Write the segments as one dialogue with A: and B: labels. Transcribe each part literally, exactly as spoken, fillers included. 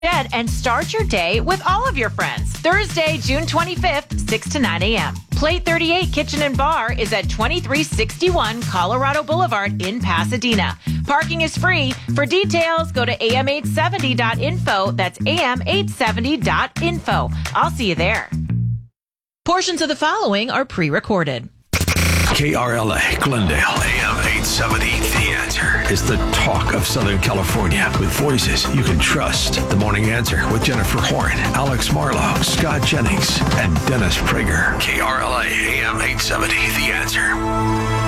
A: And start your day with all of your friends. Thursday, June twenty-fifth, six to nine a.m. Plate thirty-eight Kitchen and Bar is at twenty-three sixty-one Colorado Boulevard in Pasadena. Parking is free. For details, go to A M eight seventy dot info. That's A M eight seventy dot info. I'll see you there. Portions of the following are pre-recorded.
B: K R L A, Glendale, A M eight seventy. The Answer is the talk of Southern California with voices you can trust. The Morning Answer with Jennifer Horn, Alex Marlowe, Scott Jennings, and Dennis Prager. K R L A, A M eight seventy. The Answer.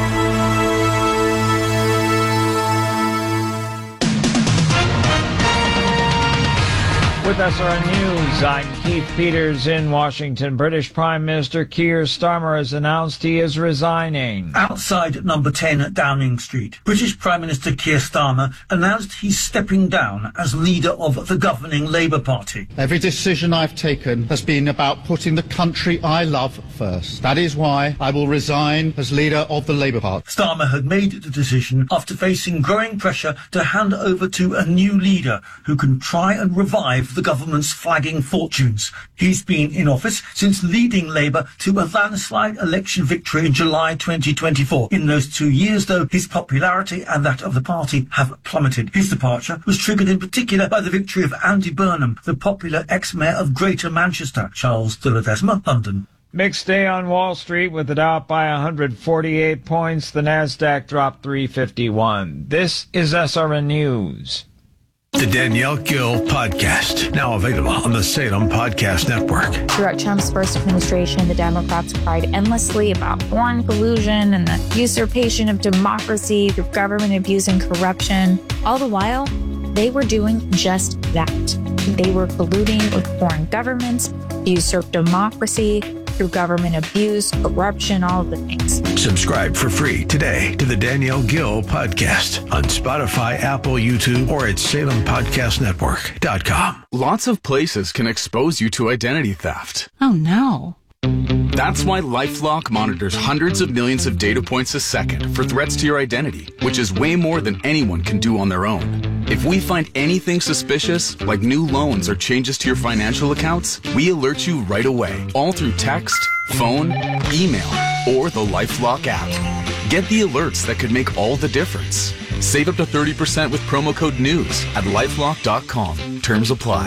C: With S R N News, I'm Keith Peters in Washington. British Prime Minister Keir Starmer has announced he is resigning.
D: Outside number ten at Downing Street, British Prime Minister Keir Starmer announced he's stepping down as leader of the governing Labour Party.
E: Every decision I've taken has been about putting the country I love first. That is why I will resign as leader of the Labour Party.
D: Starmer had made the decision after facing growing pressure to hand over to a new leader who can try and revive the government's flagging fortunes. He's been in office since leading Labour to a landslide election victory in July twenty twenty-four. In those two years, though, his popularity and that of the party have plummeted. His departure was triggered in particular by the victory of Andy Burnham, the popular ex-mayor of Greater Manchester. Charles de Ledesma, London.
C: Mixed day on Wall Street with it out by one hundred forty-eight points. The Nasdaq dropped three fifty-one. This is S R N News.
B: The Danielle Gill Podcast, now available on the Salem Podcast Network.
F: Throughout Trump's first administration, the Democrats cried endlessly about foreign collusion and the usurpation of democracy through government abuse and corruption. All the while, they were doing just that. They were colluding with foreign governments, usurp democracy through government abuse, corruption, all of the things.
B: Subscribe for free today to the Danielle Gill Podcast on Spotify, Apple, YouTube, or at Salem Podcast Network dot com.
G: Lots of places can expose you to identity theft.
H: Oh, no.
G: That's why LifeLock monitors hundreds of millions of data points a second for threats to your identity, which is way more than anyone can do on their own. If we find anything suspicious, like new loans or changes to your financial accounts, we alert you right away, all through text, phone, email, or the LifeLock app. Get the alerts that could make all the difference. Save up to thirty percent with promo code NEWS at lifelock dot com. Terms apply.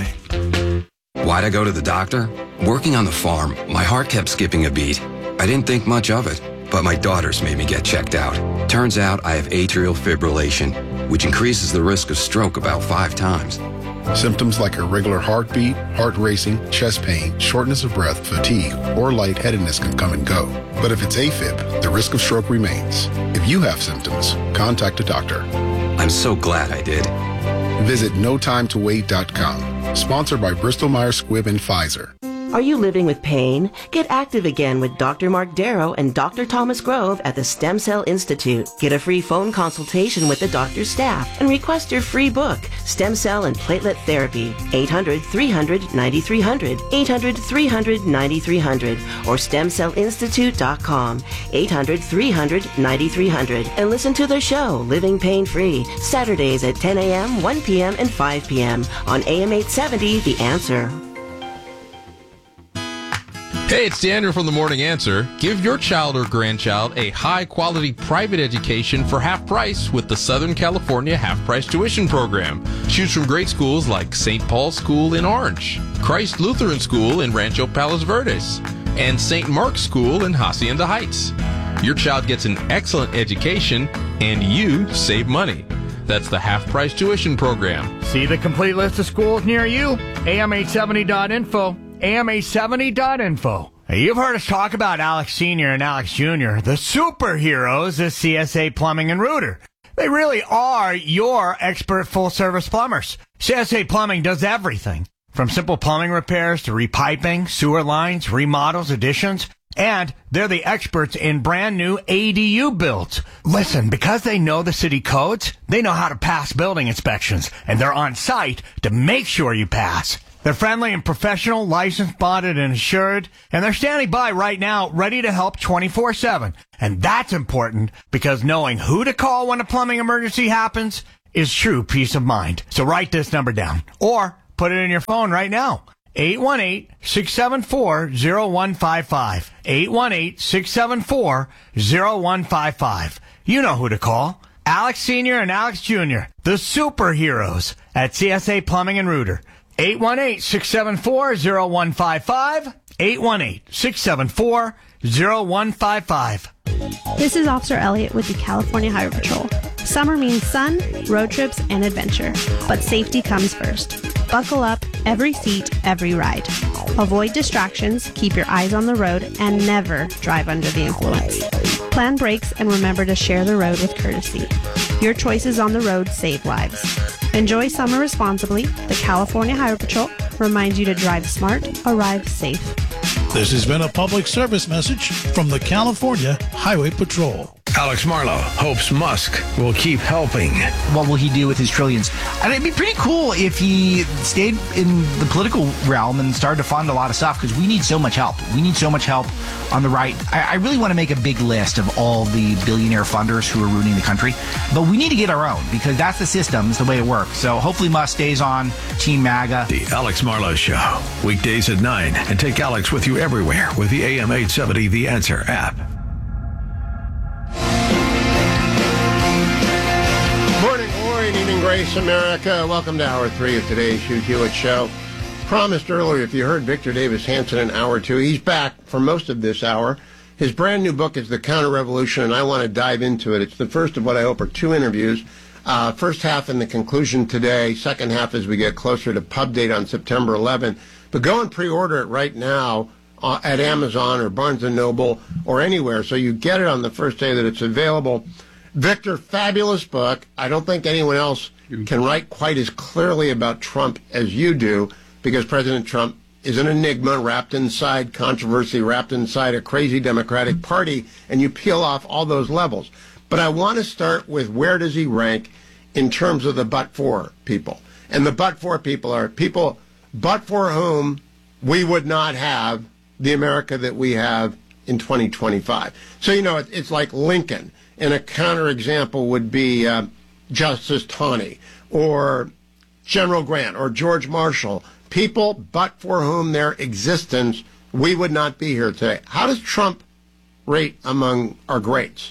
I: Why'd I go to the doctor? Working on the farm, my heart kept skipping a beat. I didn't think much of it, but my daughters made me get checked out. Turns out I have atrial fibrillation, which increases the risk of stroke about five times.
J: Symptoms like irregular heartbeat, heart racing, chest pain, shortness of breath, fatigue, or lightheadedness can come and go. But if it's AFib, the risk of stroke remains. If you have symptoms, contact a doctor.
I: I'm so glad I did.
J: Visit no time to wait dot com. Sponsored by Bristol Myers Squibb and Pfizer.
K: Are you living with pain? Get active again with Doctor Mark Darrow and Doctor Thomas Grove at the Stem Cell Institute. Get a free phone consultation with the doctor's staff and request your free book, Stem Cell and Platelet Therapy. eight hundred, three hundred, ninety-three hundred, eight hundred, three hundred, ninety-three hundred, or stem cell institute dot com, eight hundred, three hundred, ninety-three hundred. And listen to their show, Living Pain Free, Saturdays at ten a.m., one p.m., and five p.m. on A M eight seventy, The Answer.
L: Hey, it's Daniel from The Morning Answer. Give your child or grandchild a high-quality private education for half price with the Southern California Half-Price Tuition Program. Choose from great schools like Saint Paul's School in Orange, Christ Lutheran School in Rancho Palos Verdes, and Saint Mark's School in Hacienda Heights. Your child gets an excellent education, and you save money. That's the Half-Price Tuition Program.
M: See the complete list of schools near you? A M eight seventy dot info. A M eight seventy dot info. You've heard us talk about Alex Senior and Alex Junior, the superheroes of C S A Plumbing and Rooter. They really are your expert full-service plumbers. C S A Plumbing does everything, from simple plumbing repairs to repiping, sewer lines, remodels, additions, and they're the experts in brand new A D U builds. Listen, because they know the city codes, they know how to pass building inspections, and they're on site to make sure you pass. They're friendly and professional, licensed, bonded, and assured, and they're standing by right now, ready to help twenty-four seven. And that's important because knowing who to call when a plumbing emergency happens is true peace of mind. So write this number down or Put it in your phone right now. eight one eight, six seven four, zero one five five. eight one eight, six seven four, zero one five five. You know who to call. Alex Senior and Alex Junior, the superheroes at C S A Plumbing and Rooter. eight one eight, six seven four, zero one five five. eight one eight, six seven four, zero one five five.
H: This is Officer Elliott with the California Highway Patrol. Summer means sun, road trips, and adventure. But safety comes first. Buckle up, every seat, every ride. Avoid distractions, keep your eyes on the road, and never drive under the influence. Plan brakes and remember to share the road with courtesy. Your choices on the road save lives. Enjoy summer responsibly. The California Highway Patrol reminds you to drive smart, arrive safe.
N: This has been a public service message from the California Highway Patrol.
B: Alex Marlow hopes Musk will keep helping.
O: What will he do with his trillions? And it'd be pretty cool if he stayed in the political realm and started to fund a lot of stuff, because we need so much help. We need so much help on the right. I, I really want to make a big list of all the billionaire funders who are ruining the country. But we need to get our own, because that's the system. It's the way it works. So hopefully Musk stays on Team MAGA.
B: The Alex Marlow Show, weekdays at nine. And take Alex with you everywhere with the A M eight seventy The Answer app.
P: Morning, morning, evening, Grace America. Welcome to Hour three of today's Hugh Hewitt Show. Promised earlier, if you heard Victor Davis Hanson in Hour two, he's back for most of this hour. His brand new book is The Counter-Revolution, and I want to dive into it. It's the first of what I hope are two interviews. Uh, first half in the conclusion today, second half as we get closer to pub date on September eleventh. But go and pre-order it right now uh, at Amazon or Barnes and Noble or anywhere, so you get it on the first day that it's available. Victor, fabulous book. I don't think anyone else can write quite as clearly about Trump as you do, because President Trump is an enigma wrapped inside controversy, wrapped inside a crazy Democratic Party, and you peel off all those levels. But I want to start with, where does he rank in terms of the but-for people? And the but-for people are people but for whom we would not have the America that we have in twenty twenty-five. So, you know, it's like Lincoln. And a counterexample would be uh, Justice Taney or General Grant or George Marshall, people but for whom their existence we would not be here today. How does Trump rate among our greats?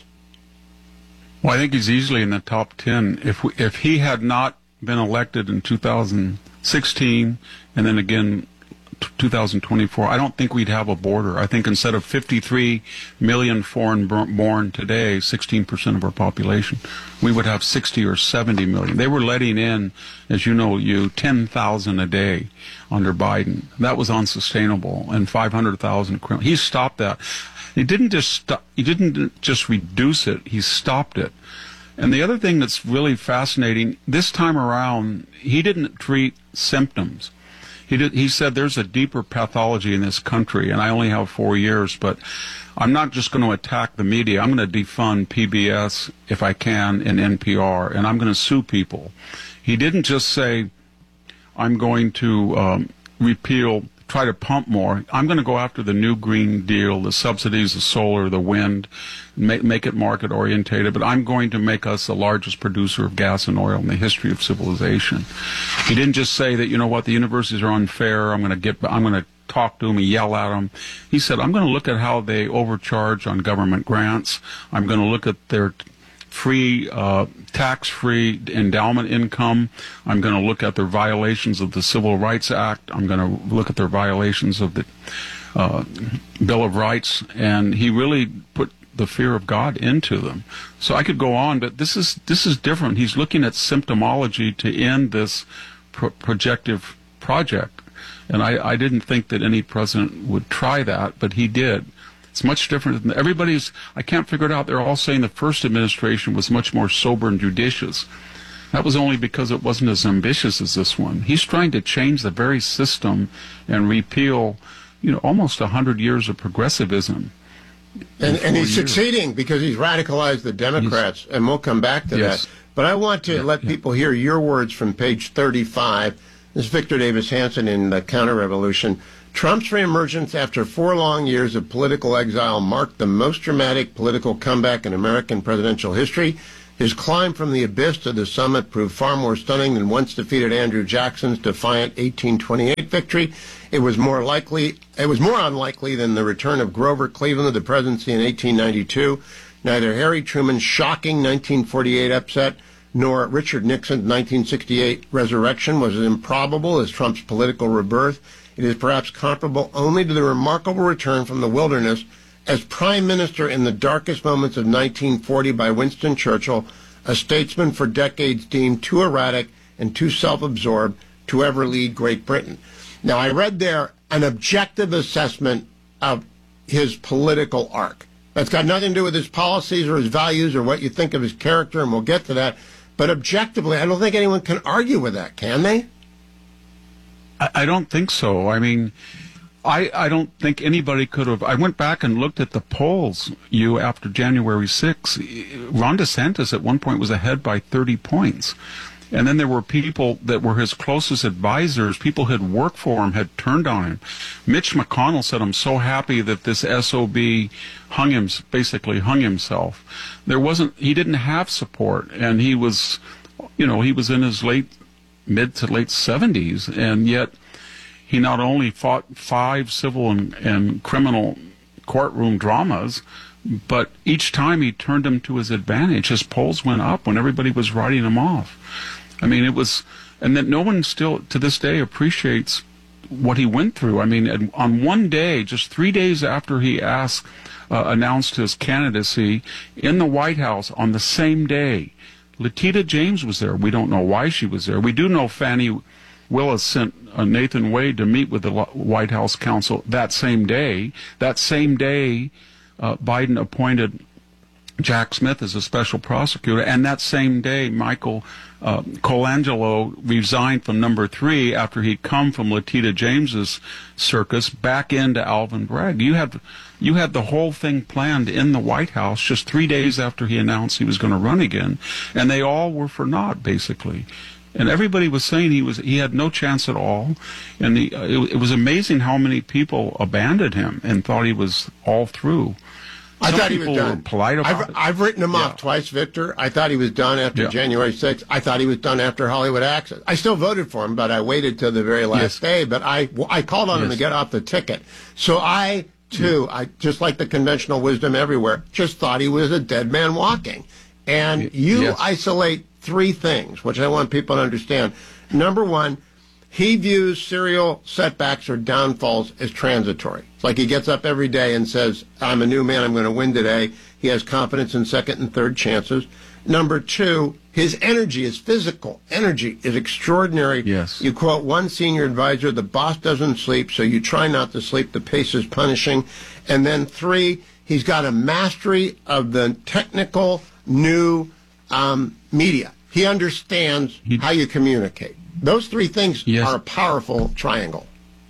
Q: Well, I think he's easily in the top ten. If we, if he had not been elected in two thousand sixteen and then again two thousand twenty-four, I don't think we'd have a border. I think instead of fifty-three million foreign born today, sixteen percent of our population, we would have sixty or seventy million. They were letting in, as you know, you ten thousand a day under Biden. That was unsustainable, and five hundred thousand criminals. He stopped that. He didn't just stop, he didn't just reduce it, he stopped it. And the other thing that's really fascinating, this time around, he didn't treat symptoms. He did, he said there's a deeper pathology in this country, and I only have four years, but I'm not just going to attack the media. I'm going to defund P B S if I can and N P R, and I'm going to sue people. He didn't just say, I'm going to um, repeal, try to pump more. I'm going to go after the new Green Deal, the subsidies, the solar, the wind, make, make it market orientated, but I'm going to make us the largest producer of gas and oil in the history of civilization. He didn't just say that, you know what, the universities are unfair, I'm going to get, I'm going to talk to them, yell at them. He said, I'm going to look at how they overcharge on government grants. I'm going to look at their free, uh, tax-free endowment income. I'm going to look at their violations of the Civil Rights Act. I'm going to look at their violations of the uh, Bill of Rights. And he really put the fear of God into them. So I could go on, but this is this is different. He's looking at symptomology to end this pro- projective project. And I, I didn't think that any president would try that, but he did. It's much different than everybody's. I can't figure it out. They're all saying the first administration was much more sober and judicious. That was only because it wasn't as ambitious as this one. He's trying to change the very system and repeal, you know, almost a hundred years of progressivism.
P: And, and he's
Q: years.
P: succeeding because he's radicalized the Democrats, yes. And we'll come back to
Q: yes.
P: that. But I want to yeah, let yeah. people hear your words from page thirty-five. This is Victor Davis Hanson in The Counter-Revolution. Trump's reemergence after four long years of political exile marked the most dramatic political comeback in American presidential history. His climb from the abyss to the summit proved far more stunning than once defeated Andrew Jackson's defiant eighteen twenty-eight victory. It was more likely, it was more unlikely than the return of Grover Cleveland to the presidency in eighteen ninety-two. Neither Harry Truman's shocking nineteen forty-eight upset nor Richard Nixon's nineteen sixty-eight resurrection was as improbable as Trump's political rebirth. It is perhaps comparable only to the remarkable return from the wilderness as prime minister in the darkest moments of nineteen forty by Winston Churchill, a statesman for decades deemed too erratic and too self-absorbed to ever lead Great Britain. Now, I read there an objective assessment of his political arc. That's got nothing to do with his policies or his values or what you think of his character, and we'll get to that. But objectively, I don't think anyone can argue with that, can they?
Q: I, I don't think so. I mean, I, I don't think anybody could have. I went back and looked at the polls, you, after January sixth. Ron DeSantis at one point was ahead by thirty points. And then there were people that were his closest advisors, people who had worked for him, had turned on him. Mitch McConnell said, I'm so happy that this S O B hung him, basically hung himself. There wasn't, he didn't have support, and he was, you know, he was in his late, mid to late seventies, and yet he not only fought five civil and, and criminal courtroom dramas, but each time he turned them to his advantage. His polls went up when everybody was writing him off. I mean, it was, and that no one still, to this day, appreciates what he went through. I mean, on one day, just three days after he asked, uh, announced his candidacy in the White House, on the same day, Letitia James was there. We don't know why she was there. We do know Fannie Willis sent uh, Nathan Wade to meet with the White House counsel that same day. That same day, uh, Biden appointed Jack Smith as a special prosecutor, and that same day, Michael uh, Colangelo resigned from number three after he'd come from Letitia James's circus back into Alvin Bragg. You had, you had the whole thing planned in the White House just three days after he announced he was going to run again, and they all were for naught, basically. And everybody was saying he was he had no chance at all, and the, it, it was amazing how many people abandoned him and thought he was all through.
P: I
Q: Some
P: thought he was
Q: people
P: done.
Q: Were polite about
P: I've,
Q: it.
P: I've written him
Q: Yeah.
P: off twice, Victor. I thought he was done after
Q: Yeah.
P: January sixth. I thought he was done after Hollywood Access. I still voted for him, but I waited till the very last
Q: Yes.
P: day. But I, I called on him
Q: Yes.
P: to get off the ticket. So I, too, I just like the conventional wisdom everywhere, just thought he was a dead man walking. And you
Q: Yes.
P: isolate three things, which I want people to understand. Number one, he views serial setbacks or downfalls as transitory. It's like he gets up every day and says, I'm a new man, I'm going to win today. He has confidence in second and third chances. Number two, his energy, his physical energy is extraordinary.
Q: Yes.
P: You quote one senior advisor, the boss doesn't sleep, so you try not to sleep. The pace is punishing. And then three, he's got a mastery of the technical new um, media. He understands he, how you communicate. Those three things
Q: yes.
P: are a powerful triangle.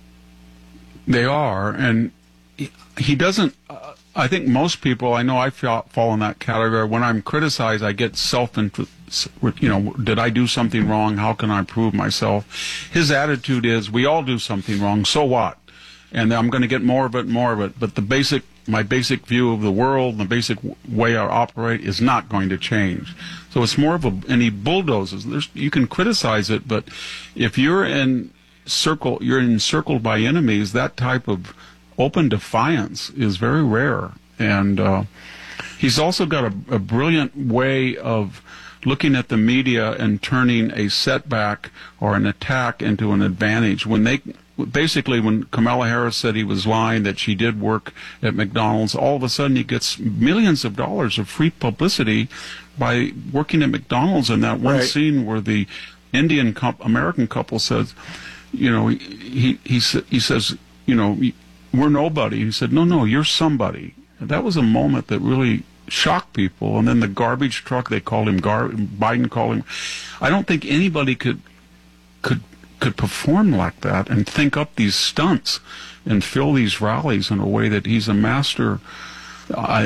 Q: They are, and he, he doesn't. Uh, I think most people, I know I fall, fall in that category. When I'm criticized, I get self, you know, did I do something wrong? How can I prove myself? His attitude is, we all do something wrong, so what? And I'm going to get more of it, more of it. But the basic, my basic view of the world, the basic way I operate is not going to change. So it's more of a, and he bulldozes. There's, you can criticize it, but if you're in circle, you're encircled by enemies, that type of open defiance is very rare. And uh, he's also got a, a brilliant way of looking at the media and turning a setback or an attack into an advantage. When they, basically, when Kamala Harris said he was lying, that she did work at McDonald's, all of a sudden he gets millions of dollars of free publicity by working at McDonald's. In that one
P: Right.
Q: scene where the Indian couple, American couple says, you know, he he he, sa- he says, you know, we're nobody. He said, no, no, you're somebody. And that was a moment that really shocked people. And then the garbage truck, they called him gar- Biden called him. I don't think anybody could could could perform like that and think up these stunts and fill these rallies in a way that he's a master. I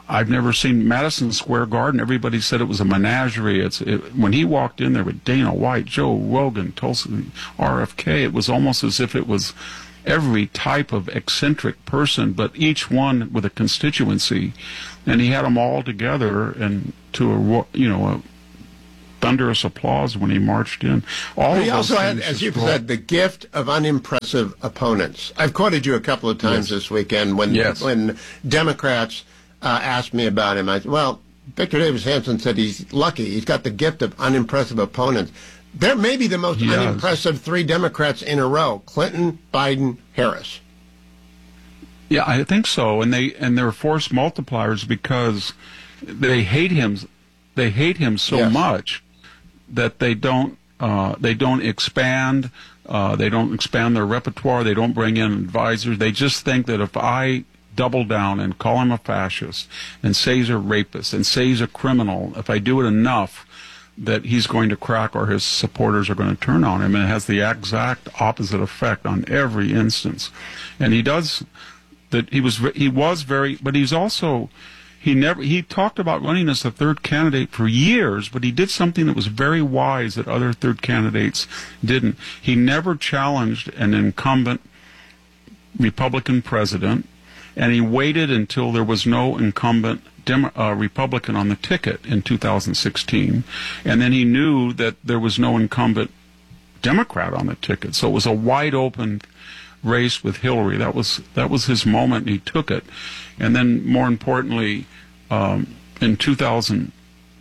Q: I've never seen Madison Square Garden. Everybody said it was a menagerie. It's it, when he walked in there with Dana White, Joe Rogan, Tulsi, R F K, it was almost as if it was every type of eccentric person, but each one with a constituency, and he had them all together and to a you know a thunderous applause when he marched in. All
P: but he
Q: of
P: also
Q: those
P: had, as you've said, the gift of unimpressive opponents. I've quoted you a couple of times yes. this weekend when
Q: yes.
P: when Democrats uh, asked me about him. I said, well, Victor Davis Hanson said he's lucky. He's got the gift of unimpressive opponents. They're maybe the most
Q: he
P: unimpressive
Q: does.
P: three Democrats in a row: Clinton, Biden, Harris.
Q: Yeah, I think so, and they and they're force multipliers because they hate him. They hate him so
P: yes.
Q: much that they don't uh, they don't expand. Uh, they don't expand their repertoire. They don't bring in advisors. They just think that if I double down and call him a fascist and say he's a rapist and say he's a criminal, if I do it enough, that he's going to crack or his supporters are going to turn on him, and it has the exact opposite effect on every instance. And he does that. He was he was very, but he's also he never he talked about running as the third candidate for years, but he did something that was very wise that other third candidates didn't. He never challenged an incumbent Republican president, and he waited until there was no incumbent Demo- uh, Republican on the ticket in two thousand sixteen, and then he knew that there was no incumbent Democrat on the ticket, so it was a wide open race with Hillary. That was that was his moment, and he took it. And then, more importantly, um, in two thousand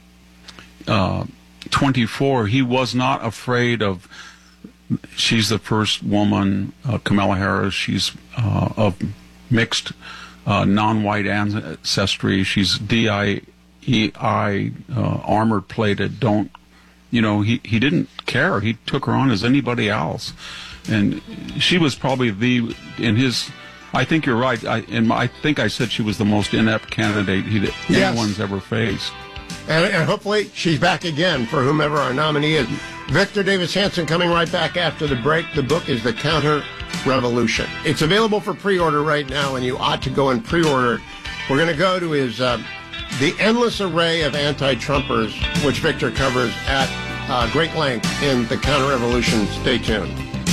Q: twenty-four, he was not afraid of. She's the first woman, uh, Kamala Harris. She's uh, of mixed. Uh, non-white ancestry. She's D I E I, uh, armor-plated. Don't, you know, he, he didn't care. He took her on as anybody else. And she was probably the, in his, I think you're right. I, in my, I think I said she was the most inept candidate he, that
P: yes.
Q: anyone's ever faced.
P: And, and hopefully she's back again for whomever our nominee is. Victor Davis Hanson coming right back after the break. The book is The Counter Revolution. It's available for pre-order right now, and you ought to go and pre-order it. We're going to go to his uh, The Endless Array of Anti-Trumpers, which Victor covers at uh, great length in The Counter Revolution. Stay tuned.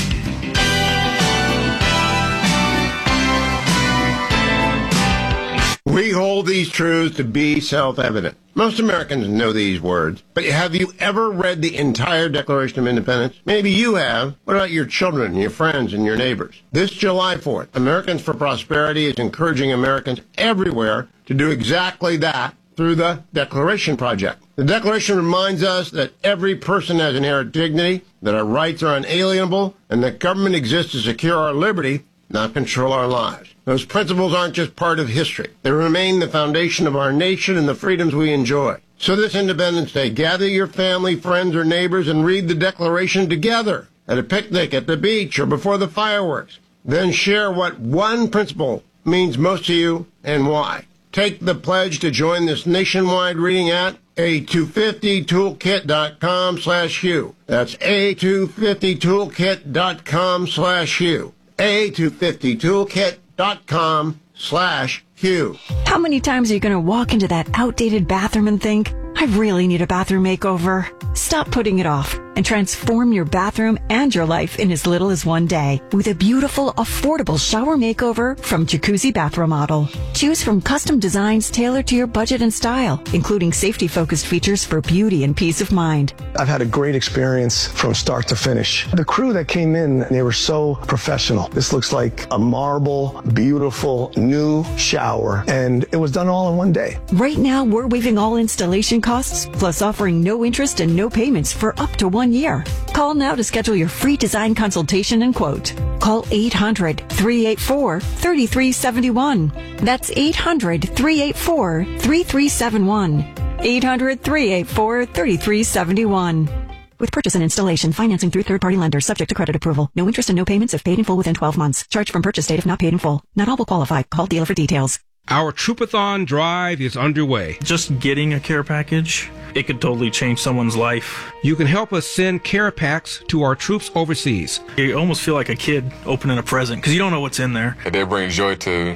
P: We hold these truths to be self-evident. Most Americans know these words, but have you ever read the entire Declaration of Independence? Maybe you have. What about your children, and your friends, and your neighbors? This July fourth, Americans for Prosperity is encouraging Americans everywhere to do exactly that through the Declaration Project. The Declaration reminds us that every person has inherent dignity, that our rights are unalienable, and that government exists to secure our liberty, not control our lives. Those principles aren't just part of history. They remain the foundation of our nation and the freedoms we enjoy. So this Independence Day, gather your family, friends, or neighbors and read the Declaration together at a picnic, at the beach, or before the fireworks. Then share what one principle means most to you and why. Take the pledge to join this nationwide reading at A two fifty toolkit dot com slash Hugh. That's A two fifty toolkit dot com slash Hugh. A two fifty toolkit dot com slash Hugh.
R: How many times are you going to walk into that outdated bathroom and think, I really need a bathroom makeover? Stop putting it off and transform your bathroom and your life in as little as one day with a beautiful, affordable shower makeover from Jacuzzi Bath Remodel. Choose from custom designs tailored to your budget and style, including safety-focused features for beauty and peace of mind.
S: I've had a great experience from start to finish. The crew that came in, they were so professional. This looks like a marble, beautiful, new shower, and it was done all in one day.
R: Right now, we're waiving all installation costs, plus offering no interest and no payments for up to one year. Call now to schedule your free design consultation and quote. Call eight hundred, three eight four, three three seven one. That's eight hundred, three eight four, three three seven one. eight hundred, three eight four, three three seven one. With purchase and installation, financing through third-party lenders subject to credit approval. No interest and no payments if paid in full within twelve months. Charge from purchase date if not paid in full. Not all will qualify. Call dealer for details.
T: Our Troopathon drive is underway.
U: Just getting a care package, it could totally change someone's life.
T: You can help us send care packs to our troops overseas.
U: You almost feel like a kid opening a present because you don't know what's in there.
V: They bring joy to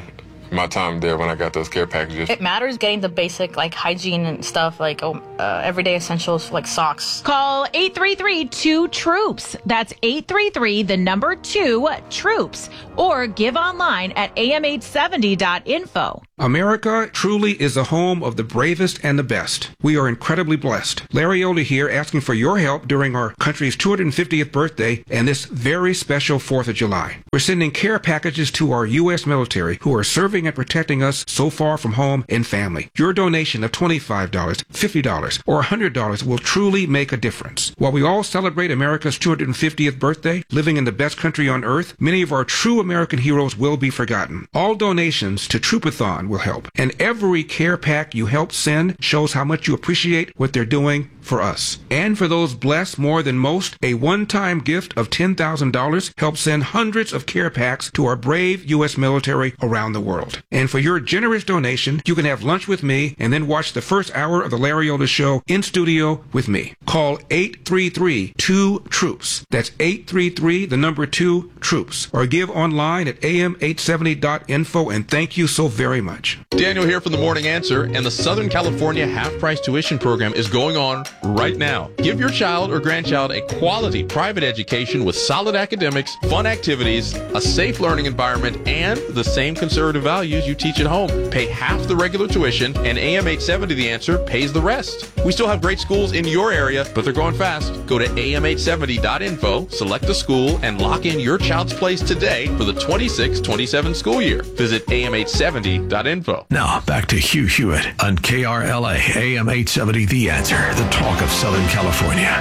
A: my time there when I got those care packages.
V: It matters getting the basic like hygiene and stuff like oh, uh, everyday essentials like socks.
W: Call eight three three two troops. That's eight three three the number two troops, or give online at A M eight seventy dot info.
T: America truly is the home of the bravest and the best. We are incredibly blessed. Larry Oda here, asking for your help during our country's two hundred fiftieth birthday and this very special fourth of July. We're sending care packages to our U S military who are serving and protecting us so far from home and family. Your donation of twenty-five dollars, fifty dollars, or one hundred dollars will truly make a difference. While we all celebrate America's two hundred fiftieth birthday, living in the best country on earth, many of our true American heroes will be forgotten. All donations to Troopathon will help, and every care pack you help send shows how much you appreciate what they're doing for us. And for those blessed more than most, a one-time gift of ten thousand dollars helps send hundreds of care packs to our brave U S military around the world. And for your generous donation, you can have lunch with me and then watch the first hour of the Larry Oda Show in studio with me. Call eight three three two troops. That's eight three three, the number two, troops. Or give online at A M eight seventy dot info, and thank you so very much.
L: Daniel here from the Morning Answer, and the Southern California half-price tuition program is going on right now. Give your child or grandchild a quality private education with solid academics, fun activities, a safe learning environment, and the same conservative values you teach at home. Pay half the regular tuition, and A M eight seventy The Answer pays the rest. We still have great schools in your area, but they're going fast. Go to A M eight seventy dot info, select a school, and lock in your child's place today for the twenty-six twenty-seven school year. Visit A M eight seventy dot info.
B: Now, back to Hugh Hewitt on K R L A, A M eight seventy The Answer, the talk of Southern California.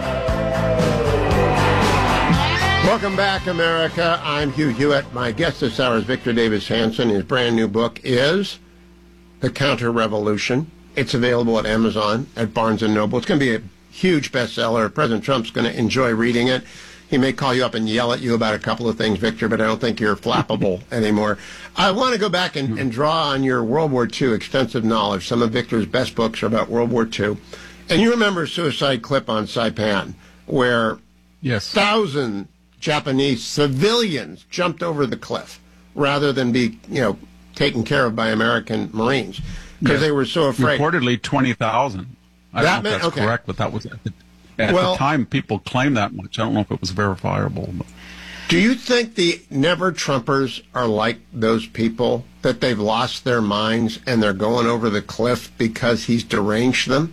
P: Welcome back, America. I'm Hugh Hewitt. My guest this hour is Victor Davis Hanson. His brand new book is The Counter-Revolution. It's available at Amazon, at Barnes and Noble. It's going to be a huge bestseller. President Trump's going to enjoy reading it. He may call you up and yell at you about a couple of things, Victor, but I don't think you're flappable anymore. I want to go back and, and draw on your World War Two extensive knowledge. Some of Victor's best books are about World War Two. And you remember a suicide clip on Saipan where
Q: yes.
P: thousand Japanese civilians jumped over the cliff rather than be, you know, taken care of by American Marines because
Q: yes.
P: they were so afraid.
Q: Reportedly twenty thousand. I
P: that
Q: don't know
P: meant,
Q: if that's
P: okay.
Q: correct, but that was at the, at
P: well,
Q: the time people claimed that much. I don't know if it was verifiable. But.
P: Do you think the never-Trumpers are like those people, that they've lost their minds and they're going over the cliff because he's deranged them?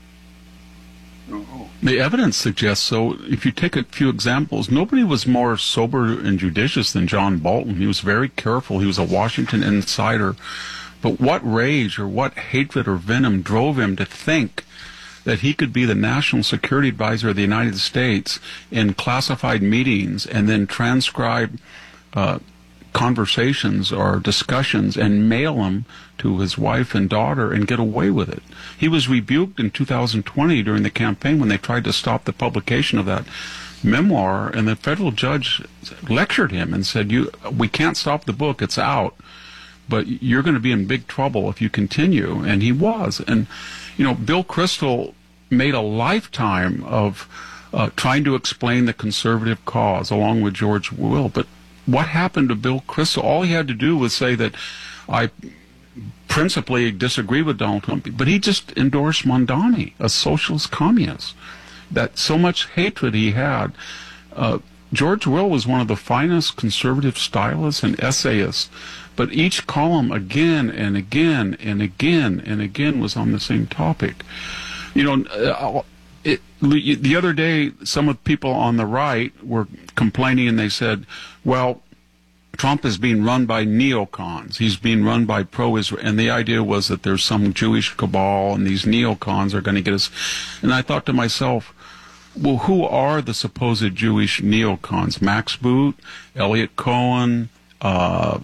Q: The evidence suggests so. If you take a few examples, nobody was more sober and judicious than John Bolton. He was very careful. He was a Washington insider. But what rage or what hatred or venom drove him to think that he could be the National Security Advisor of the United States in classified meetings and then transcribe uh, conversations or discussions and mail them to his wife and daughter and get away with it? He was rebuked in two thousand twenty during the campaign when they tried to stop the publication of that memoir, and the federal judge lectured him and said, "You, we can't stop the book, it's out, but you're going to be in big trouble if you continue." And he was. And, you know, Bill Kristol made a lifetime of uh, trying to explain the conservative cause along with George Will. But what happened to Bill Kristol? All he had to do was say that I principally disagree with Donald Trump, but he just endorsed Mondani, a socialist communist. That so much hatred he had. Uh, George Will was one of the finest conservative stylists and essayists, but each column again and again and again and again was on the same topic. You know, uh, it, the other day, some of the people on the right were complaining, and they said, well, Trump is being run by neocons. He's being run by pro-Israel. And the idea was that there's some Jewish cabal, and these neocons are going to get us. And I thought to myself, well, who are the supposed Jewish neocons? Max Boot, Elliot Cohen, uh,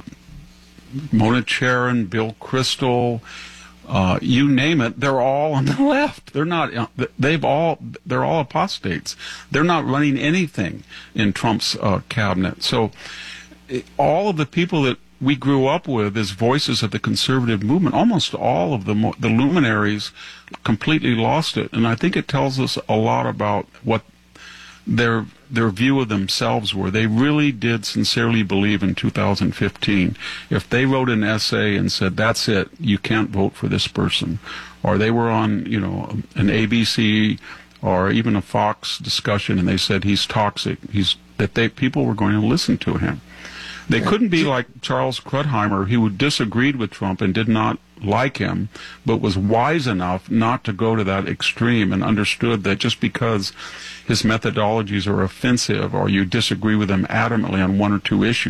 Q: Mona Charen, Bill Kristol, uh, you name it. They're all on the left. They're not. They've all. They're all apostates. They're not running anything in Trump's uh, cabinet. So, it, all of the people that we grew up with as voices of the conservative movement, almost all of the the luminaries, completely lost it. And I think it tells us a lot about what their their view of themselves were. They really did sincerely believe in two thousand fifteen. If they wrote an essay and said, that's it, you can't vote for this person, or they were on, you know, an A B C or even a Fox discussion and they said he's toxic, he's that they people were going to listen to him. They couldn't be like Charles Krudheimer, who disagreed with Trump and did not like him, but was wise enough not to go to that extreme and understood that just because his methodologies are offensive or you disagree with him adamantly on one or two issues,